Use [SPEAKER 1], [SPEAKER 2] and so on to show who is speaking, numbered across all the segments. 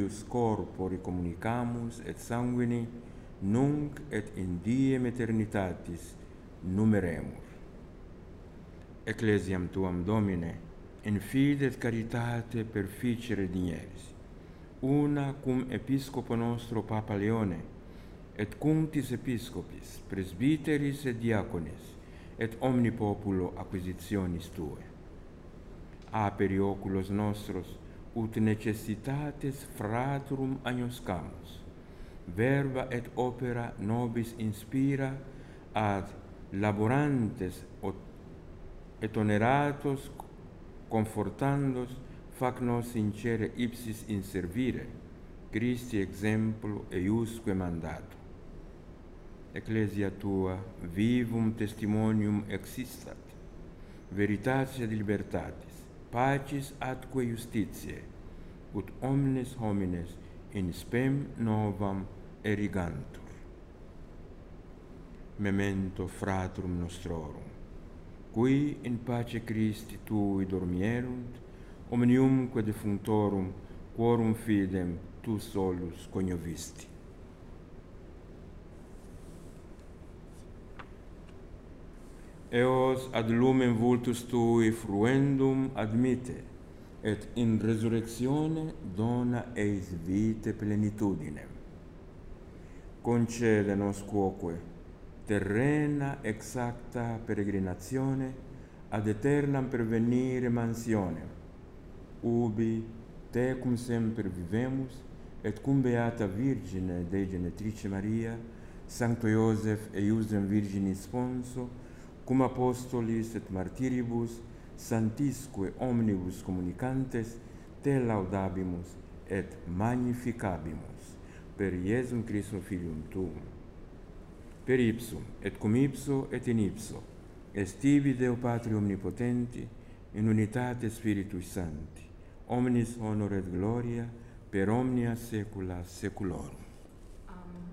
[SPEAKER 1] cuius corpori communicamus et sanguini, nunc et in diem eternitatis numeremur. Ecclesiam tuam, Domine, in fide et caritate perficere digneris, una cum episcopo nostro Papa Leone, et cunctis episcopis, presbiteris et diaconis, et omni populo acquisitionis Tue. Aperi oculos nostros, ut necessitates fraturum agnoscamus, verba et opera nobis inspira ad laborantes et oneratos confortandos fac nos sincere ipsis in servire, Christi exemplo eiusque mandato. Ecclesia Tua vivum testimonium existat, veritatis et libertatis, pacis atque justitiae, ut omnes homines in spem novam erigantur. Memento fraturum nostrorum, qui in pace Christi Tui dormierunt, omniumque defunctorum, quorum fidem Tu solus coniovisti. Eos ad lumen vultus Tui fruendum admite, et in resurrectione dona eis vitae plenitudinem. Concede nos quoque terrena exacta peregrinazione ad aeternam pervenire mansionem, ubi Te cum semper vivemus, et cum Beata Virgine Dei Genetrice Maria, Sancto Iosef eiusdem Virginis sponso, cum apostolis et martiribus, santisque omnibus communicantes, Te laudabimus et magnificabimus, per Iesum Christum Filium Tuum. Per ipsum, et cum ipso, et in ipso, est tibi Deo Patri Omnipotenti, in unitate Spiritus Sancti, omnis honor et gloria, per omnia saecula saeculorum.
[SPEAKER 2] Amen.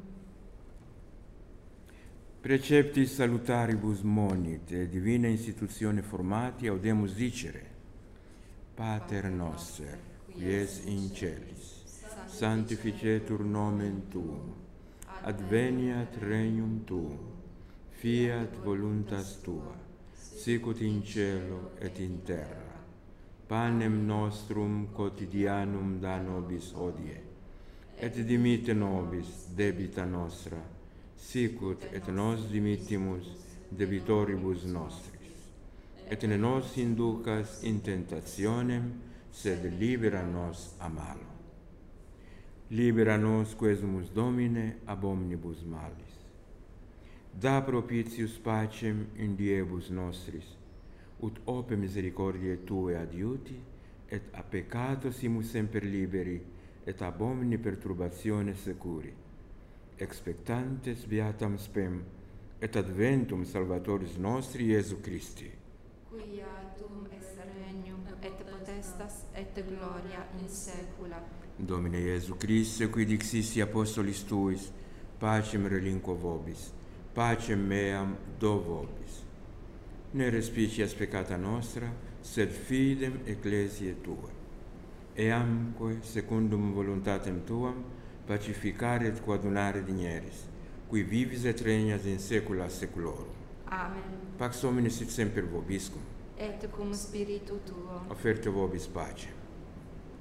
[SPEAKER 1] Preceptis salutaribus monit, et divina institutione formati, audemus dicere: Pater noster, qui es in celis, sanctificetur nomen Tuum, adveniat regnum Tuum, fiat voluntas Tua, sicut in cielo et in terra. Panem nostrum quotidianum da nobis hodie, et dimitte nobis debita nostra, sicut et nos dimittimus debitoribus nostris. Et ne nos inducas in tentationem, sed libera nos a malo. Libera nos quesumus Domine ab omnibus malis. Da propitius pacem in diebus nostris, ut ope misericordiae Tue adiuti, et a peccato simus semper liberi, et ab omni perturbatione securi, expectantes beatam spem, et adventum Salvatoris nostri Iesu Christi.
[SPEAKER 2] Quia Tuum est regnum, et potestas, et gloria in saecula.
[SPEAKER 1] Domine Iesu Christe, qui dixisti apostolis Tuis, pacem relinquo vobis, pacem meam do vobis. Ne respicias peccata nostra, sed fidem ecclesiae Tuae. Eamque, secundum voluntatem Tuam, pacificare et coadunare digneris, qui vivis et regnas in saecula saeculorum.
[SPEAKER 2] Amen.
[SPEAKER 1] Pax Domini sit semper vobiscum.
[SPEAKER 2] Et cum spiritu Tuo.
[SPEAKER 1] Offerte vobis pacem.